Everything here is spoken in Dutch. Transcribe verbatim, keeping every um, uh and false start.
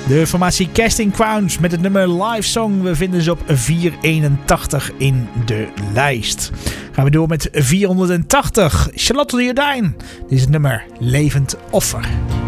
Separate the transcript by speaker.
Speaker 1: De formatie Casting Crowns met het nummer Live Song. We vinden ze op vierhonderdeenentachtig in de lijst. Gaan we door met vierhonderdtachtig. Charlotte de Jordaan. Dit is het nummer Levend Offer.